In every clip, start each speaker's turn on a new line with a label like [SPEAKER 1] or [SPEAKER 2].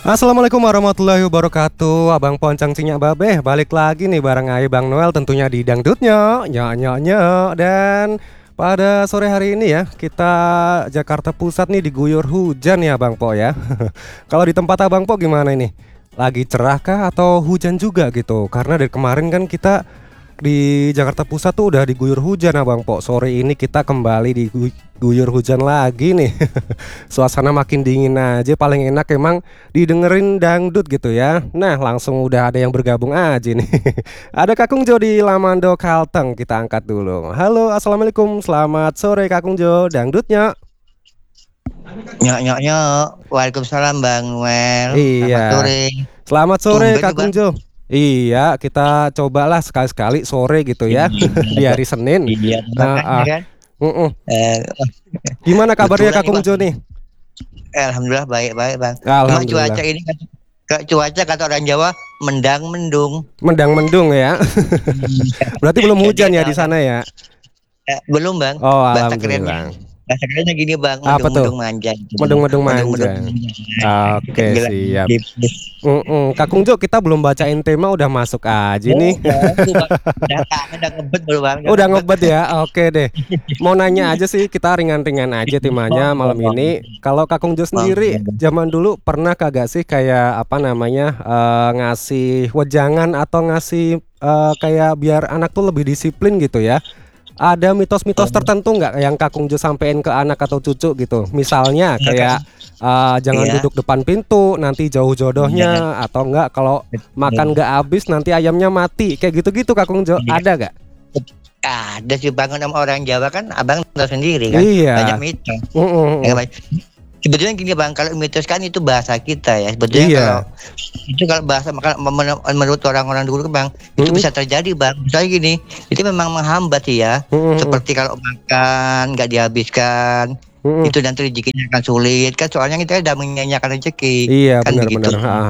[SPEAKER 1] Assalamualaikum warahmatullahi wabarakatuh. Abang Poncang Cinya Babeh balik lagi nih bareng Ayi Bang Noel tentunya di Dangdutnya Nyo. Dan pada sore hari ini ya kita Jakarta Pusat nih diguyur hujan ya Bang Po ya. Kalau di tempat Abang Po gimana ini? Lagi cerah kah atau hujan juga gitu? Karena dari kemarin kan kita di Jakarta Pusat tuh udah diguyur hujan Abang Po. Sore ini kita kembali diguyur hujan lagi nih. Suasana makin dingin aja, paling enak emang didengerin dangdut gitu ya. Nah langsung udah ada yang bergabung aja nih. Ada Kakung Jo di Lamando Kalteng, kita angkat dulu. Halo, assalamualaikum, selamat sore Kakung Jo, dangdutnya.
[SPEAKER 2] Nyok. Waalaikumsalam Bang Noel. Selamat
[SPEAKER 1] Iya,
[SPEAKER 2] sore.
[SPEAKER 1] selamat sore
[SPEAKER 2] Tumben nih
[SPEAKER 1] Kakung
[SPEAKER 2] Bang.
[SPEAKER 1] Jo. Iya, kita cobalah sekali-sekali sore gitu ya di
[SPEAKER 2] Iya,
[SPEAKER 1] hari Senin.
[SPEAKER 2] iya
[SPEAKER 1] Ah,
[SPEAKER 2] makanya
[SPEAKER 1] ah.
[SPEAKER 2] kan.
[SPEAKER 1] Mm-mm.
[SPEAKER 2] Eh,
[SPEAKER 1] Gimana kabarnya
[SPEAKER 2] kebetulan nih
[SPEAKER 1] Kakung
[SPEAKER 2] Bang.
[SPEAKER 1] Jo nih?
[SPEAKER 2] Alhamdulillah baik-baik Bang. Cuma
[SPEAKER 1] Alhamdulillah.
[SPEAKER 2] cuaca ini kan, cuaca kata orang Jawa mendang mendung.
[SPEAKER 1] Mendang-mendung ya. Berarti belum
[SPEAKER 2] Jadi
[SPEAKER 1] hujan ya di
[SPEAKER 2] kadang-kadang
[SPEAKER 1] sana ya?
[SPEAKER 2] belum Bang.
[SPEAKER 1] Oh,
[SPEAKER 2] Bahasa kerennya,
[SPEAKER 1] alhamdulillah.
[SPEAKER 2] bahasa kerennya gini Bang,
[SPEAKER 1] Apa tuh?
[SPEAKER 2] mendung-mendung manja gitu.
[SPEAKER 1] Mendung-mendung
[SPEAKER 2] Mendung-mendung
[SPEAKER 1] manja.
[SPEAKER 2] manja.
[SPEAKER 1] Oke,
[SPEAKER 2] Gila,
[SPEAKER 1] siap.
[SPEAKER 2] gitu.
[SPEAKER 1] Kakung Jo, kita belum bacain tema udah masuk aja nih.
[SPEAKER 2] Baru Bang. Udah kangen, udah ngebet baru Bang, udah
[SPEAKER 1] Udah
[SPEAKER 2] ngebet.
[SPEAKER 1] ngebet ya. Oke deh. Mau nanya aja sih, kita ringan-ringan aja temanya malam ini. Kalau Kakung Jo sendiri zaman dulu pernah kagak sih kayak apa namanya ngasih wejangan atau ngasih kayak biar anak tuh lebih disiplin gitu ya? Ada mitos-mitos tertentu nggak yang Kakung Jo sampein ke anak atau cucu gitu? Misalnya kayak jangan
[SPEAKER 2] Iya,
[SPEAKER 1] duduk depan pintu, nanti jauh
[SPEAKER 2] iya,
[SPEAKER 1] jodohnya, atau enggak kalau makan
[SPEAKER 2] betul.
[SPEAKER 1] nggak habis nanti ayamnya mati, kayak gitu-gitu Kakung Jo.
[SPEAKER 2] Iya.
[SPEAKER 1] Ada nggak?
[SPEAKER 2] Ada sih bangun sama orang Jawa kan, abang tahu sendiri kan, banyak
[SPEAKER 1] Iya.
[SPEAKER 2] mitos. Ya,
[SPEAKER 1] Mm-mm.
[SPEAKER 2] Bang. Sebetulnya gini bang, kalau mitos kan itu bahasa kita ya. Sebetulnya kalau
[SPEAKER 1] Iya.
[SPEAKER 2] itu kalau bahasa menurut orang-orang dulu bang, itu
[SPEAKER 1] Mm-mm.
[SPEAKER 2] bisa terjadi bang. Misalnya gini, itu memang menghambat sih ya.
[SPEAKER 1] Mm-mm.
[SPEAKER 2] Seperti kalau makan nggak dihabiskan,
[SPEAKER 1] Mm-mm.
[SPEAKER 2] itu nanti rezekinya akan sulit. Kan soalnya kita udah menyanyiakan rezeki,
[SPEAKER 1] Iya,
[SPEAKER 2] kan begitu.
[SPEAKER 1] benar-benar.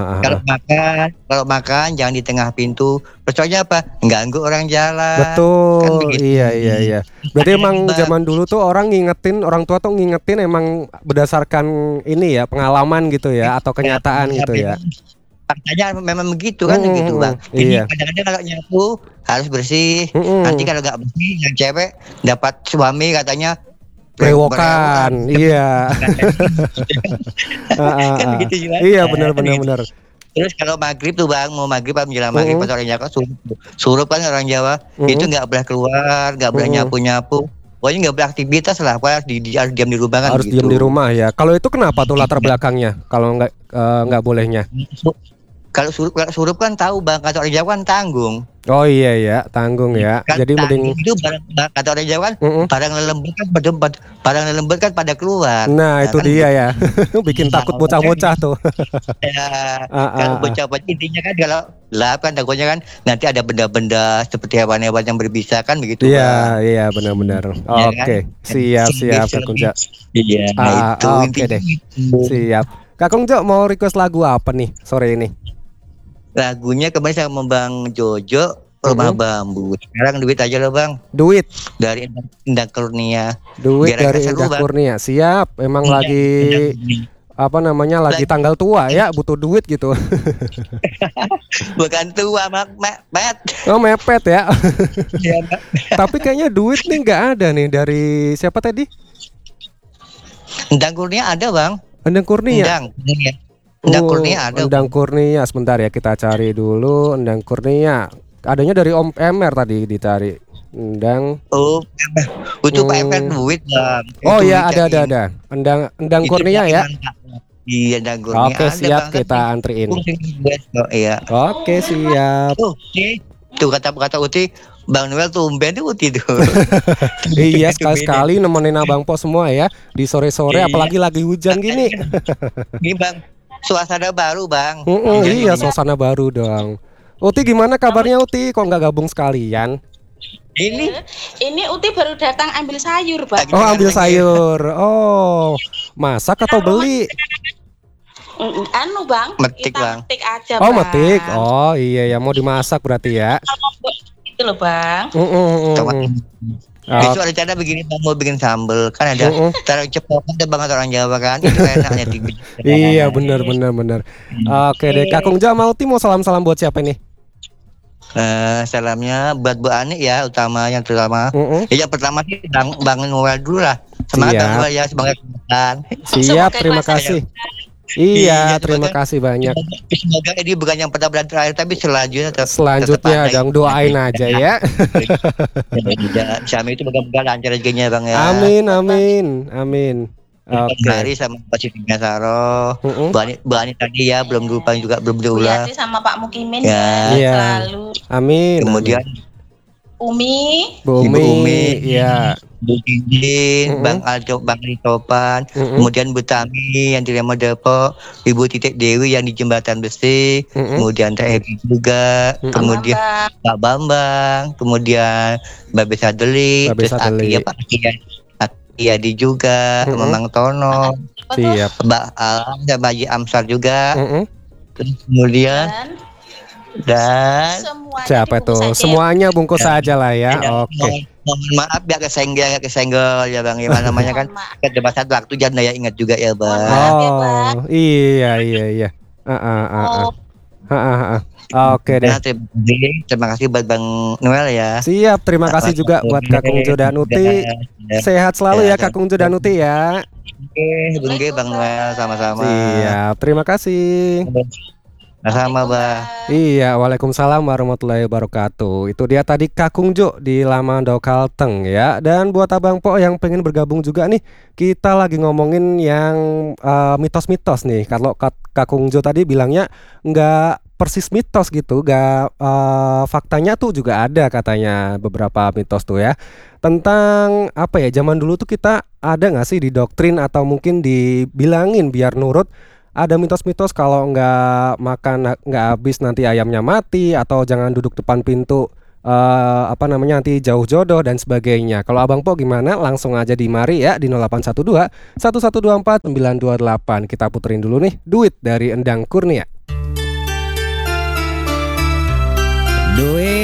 [SPEAKER 2] Kalau makan jangan di tengah pintu. Soalnya apa? Ganggu orang jalan, kan
[SPEAKER 1] Betul.
[SPEAKER 2] begitu.
[SPEAKER 1] Iya, iya, iya. Berarti
[SPEAKER 2] Ada
[SPEAKER 1] emang
[SPEAKER 2] lagi bang.
[SPEAKER 1] zaman dulu tuh orang ngingetin, orang tua tuh ngingetin emang berdasarkan ini ya, pengalaman gitu ya atau
[SPEAKER 2] Ya,
[SPEAKER 1] kenyataan
[SPEAKER 2] ya
[SPEAKER 1] gitu ya.
[SPEAKER 2] memang faktanya memang begitu kan begitu bang. Jadi
[SPEAKER 1] Iya.
[SPEAKER 2] kadang-kadang kalau nyapu harus bersih. Nanti
[SPEAKER 1] Mm-mm.
[SPEAKER 2] kalau nggak bersih, yang cewek dapat suami katanya berewokan.
[SPEAKER 1] Brewokan. Iya. Ah, ah,
[SPEAKER 2] Kan
[SPEAKER 1] ah.
[SPEAKER 2] begitu juga.
[SPEAKER 1] Iya,
[SPEAKER 2] Kan
[SPEAKER 1] benar-benar
[SPEAKER 2] gitu.
[SPEAKER 1] benar.
[SPEAKER 2] Terus kalau maghrib tuh bang, mau maghrib apa menjelang maghrib
[SPEAKER 1] Mm-mm.
[SPEAKER 2] atau orang Jawa surup, surup kan orang Jawa itu
[SPEAKER 1] Mm-mm.
[SPEAKER 2] nggak boleh keluar, nggak boleh
[SPEAKER 1] Mm-mm.
[SPEAKER 2] nyapu-nyapu. Pokoknya nggak boleh aktivitas lah, pokoknya harus diam di rumah kan
[SPEAKER 1] Harus diam di
[SPEAKER 2] begitu.
[SPEAKER 1] rumah ya. Kalau itu kenapa tuh latar belakangnya? Kalau nggak bolehnya?
[SPEAKER 2] Kalau surup kan tahu bang, kata orang Jawa kan tanggung.
[SPEAKER 1] Oh iya ya, tanggung ya.
[SPEAKER 2] Kan
[SPEAKER 1] Jadi mending.
[SPEAKER 2] tanggung itu kata orang Jawa kan
[SPEAKER 1] Mm-mm.
[SPEAKER 2] barang lelembut kan pada keluar.
[SPEAKER 1] Nah
[SPEAKER 2] Nah,
[SPEAKER 1] itu
[SPEAKER 2] kan
[SPEAKER 1] dia
[SPEAKER 2] begitu.
[SPEAKER 1] ya. Bikin
[SPEAKER 2] Nah,
[SPEAKER 1] takut
[SPEAKER 2] makanya
[SPEAKER 1] bocah-bocah tuh.
[SPEAKER 2] ya,
[SPEAKER 1] Ah,
[SPEAKER 2] kalau
[SPEAKER 1] ah, ah.
[SPEAKER 2] bocah-bocah intinya kan kalau gelap kan takutnya kan nanti ada benda-benda seperti hewan-hewan yang berbisa kan begitu
[SPEAKER 1] Iya,
[SPEAKER 2] bang.
[SPEAKER 1] iya benar-benar.
[SPEAKER 2] Ya kan?
[SPEAKER 1] Oke, siap siap Kak
[SPEAKER 2] Selebih.
[SPEAKER 1] Kunjo.
[SPEAKER 2] Iya, nah itu
[SPEAKER 1] Oke
[SPEAKER 2] intinya
[SPEAKER 1] deh,
[SPEAKER 2] gitu.
[SPEAKER 1] siap. Kak Kunjo mau request lagu apa nih sore ini?
[SPEAKER 2] Lagunya kemarin sama Bang Jojo Rumah
[SPEAKER 1] Mm-mm.
[SPEAKER 2] Bambu. Sekarang duit aja loh bang
[SPEAKER 1] Duit,
[SPEAKER 2] dari Endang Kurnia.
[SPEAKER 1] duit
[SPEAKER 2] Biar agak
[SPEAKER 1] dari
[SPEAKER 2] seru
[SPEAKER 1] Indah
[SPEAKER 2] bang.
[SPEAKER 1] Kurnia. Siap. Emang
[SPEAKER 2] Endang, Endang
[SPEAKER 1] lagi
[SPEAKER 2] Kurnia.
[SPEAKER 1] apa namanya? Lagi tanggal tua ya, butuh duit gitu.
[SPEAKER 2] Bukan tua Mat.
[SPEAKER 1] Oh mepet ya.
[SPEAKER 2] Iya, Mat.
[SPEAKER 1] Tapi kayaknya duit nih nggak ada nih dari siapa tadi?
[SPEAKER 2] Endang Kurnia ada bang.
[SPEAKER 1] Endang Kurnia.
[SPEAKER 2] Endang Kurnia. Endang Kurnia ada
[SPEAKER 1] Endang
[SPEAKER 2] bang.
[SPEAKER 1] Kurnia. Sebentar ya kita cari dulu Endang Kurnia. Adanya dari Om Emer tadi dicari. Endang.
[SPEAKER 2] Oh, itu Pak Emer
[SPEAKER 1] Hmm.
[SPEAKER 2] duit bang.
[SPEAKER 1] Oh
[SPEAKER 2] Itu
[SPEAKER 1] ya
[SPEAKER 2] duit yang
[SPEAKER 1] ada. Endang
[SPEAKER 2] itu
[SPEAKER 1] Kurnia
[SPEAKER 2] yang
[SPEAKER 1] ya.
[SPEAKER 2] mantap. Iya Endang Kurnia
[SPEAKER 1] Oke
[SPEAKER 2] ada
[SPEAKER 1] siap
[SPEAKER 2] bang.
[SPEAKER 1] kita antriin.
[SPEAKER 2] Pusing gue. Oh, iya.
[SPEAKER 1] Oke siap.
[SPEAKER 2] Tuh kata Uti, Bang Noel tumben tuh Uti tuh.
[SPEAKER 1] Iya
[SPEAKER 2] Tumbenin.
[SPEAKER 1] sekali-sekali nemenin Abang Po semua ya di sore-sore
[SPEAKER 2] Iya.
[SPEAKER 1] apalagi lagi hujan gini.
[SPEAKER 2] Ini bang, suasana baru bang. Hujan
[SPEAKER 1] Iya
[SPEAKER 2] ini.
[SPEAKER 1] suasana baru dong. Uti gimana kabarnya Uti? Kok nggak gabung sekalian?
[SPEAKER 2] Ini
[SPEAKER 3] Ini Uti baru datang ambil sayur, Bang.
[SPEAKER 2] lagi
[SPEAKER 1] Oh ambil
[SPEAKER 2] dengar
[SPEAKER 1] sayur. Oh masak atau beli?
[SPEAKER 3] Anu, Bang,
[SPEAKER 2] Metik,
[SPEAKER 3] kita
[SPEAKER 2] Bang.
[SPEAKER 3] metik aja,
[SPEAKER 1] Oh
[SPEAKER 3] Bang.
[SPEAKER 1] metik. Oh iya ya mau dimasak berarti ya.
[SPEAKER 3] Itu loh, Bang.
[SPEAKER 1] Mm, mm, mm,
[SPEAKER 2] Tomat.
[SPEAKER 1] mm.
[SPEAKER 2] Besok rencana begini Bang, mau bikin sambel kan ada taruh cepok ada banget orang Jawa kan itu enaknya tinggi.
[SPEAKER 1] Iya benar. Oke deh, Kakung Jo mau mau salam-salam buat siapa nih?
[SPEAKER 2] Salamnya buat Bu Ani ya yang terutama. Yang pertama sih Bang Noel dulu lah. Semangat Bang Noel ya, semangat kesehatan.
[SPEAKER 1] Siap, terima kasih. Iya, terima kasih banyak.
[SPEAKER 2] Semoga ini bukan yang pertama dan terakhir, tapi
[SPEAKER 1] selanjutnya dong doain aja ya.
[SPEAKER 2] Sama itu moga-moga lancar rezekinya Bang ya.
[SPEAKER 1] Amin. Oke.
[SPEAKER 2] Mari sama Pak Sidinya Saro. Bu Ani tadi ya belum lupa juga belum diulang.
[SPEAKER 3] Sama Pak Mukimin
[SPEAKER 2] ya.
[SPEAKER 3] Selalu.
[SPEAKER 1] Amin.
[SPEAKER 2] Kemudian
[SPEAKER 3] Umi,
[SPEAKER 1] ya.
[SPEAKER 2] Bu Dindin, Bang Aljo, Bang Ritopan, kemudian Bu Tami yang di Remo Depok, Ibu Titik Dewi yang di Jembatan Besi, kemudian Teh Ebi juga, kemudian Pak Bambang, kemudian Mbak Besadeli, terus Aki ya Pak Aki juga, Memang Tono,
[SPEAKER 1] siap,
[SPEAKER 2] Mbak Alam dan Bayi Amsar juga, kemudian dan
[SPEAKER 1] siapa itu? Semuanya bungkus saja lah ya. Oke.
[SPEAKER 2] Mohon maaf ya kesenggol ya Bang. Gimana namanya kan? Kedebatan waktu jangan daya ingat juga ya Bang.
[SPEAKER 1] Oh, iya. Oke deh.
[SPEAKER 2] Terima kasih buat Bang Noel ya.
[SPEAKER 1] Siap, terima kasih juga buat Kakung Jo dan Uti. Sehat selalu ya Kakung Jo dan Uti ya.
[SPEAKER 2] Oke, Bang Noel sama-sama.
[SPEAKER 1] Siap, terima kasih.
[SPEAKER 2] Sama Bang.
[SPEAKER 1] Iya, waalaikumsalam warahmatullahi wabarakatuh. Itu dia tadi Kakung Jo di Lamandau Kalteng ya. Dan buat Abang Po yang pengen bergabung juga nih, kita lagi ngomongin yang mitos-mitos nih. Kalau Kakung Jo tadi bilangnya nggak persis mitos gitu, nggak faktanya tuh juga ada katanya beberapa mitos tuh ya. Tentang apa ya? Zaman dulu tuh kita ada nggak sih di doktrin atau mungkin dibilangin biar nurut? Ada mitos-mitos kalau nggak makan nggak habis nanti ayamnya mati, atau jangan duduk depan pintu nanti jauh jodoh dan sebagainya. Kalau Abang Po gimana? Langsung aja di mari ya di 0812 1124 928. Kita puterin dulu nih Duit dari Endang Kurnia.
[SPEAKER 4] Duit